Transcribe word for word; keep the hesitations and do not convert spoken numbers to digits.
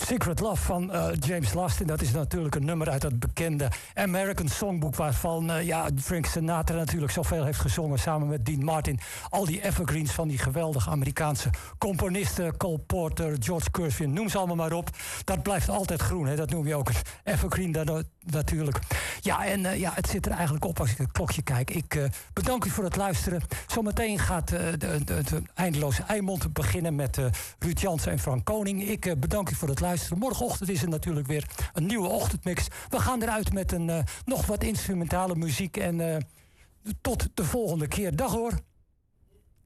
Secret Love van uh, James Last. En dat is natuurlijk een nummer uit dat bekende American Songbook, waarvan uh, ja, Frank Sinatra natuurlijk zoveel heeft gezongen samen met Dean Martin. Al die evergreens van die geweldige Amerikaanse componisten, Cole Porter, George Gershwin, noem ze allemaal maar op. Dat blijft altijd groen, hè? Dat noem je ook een evergreen dan, natuurlijk. Ja, en uh, ja, het zit er eigenlijk op als ik het klokje kijk. Ik uh, bedank u voor het luisteren. Zometeen gaat uh, de, de, de eindeloze Eimond beginnen met uh, Ruud Jansen en Frank Koning. Ik uh, bedank u voor het luisteren. Morgenochtend is er natuurlijk weer een nieuwe ochtendmix. We gaan eruit met een uh, nog wat instrumentale muziek. En uh, tot de volgende keer. Dag hoor.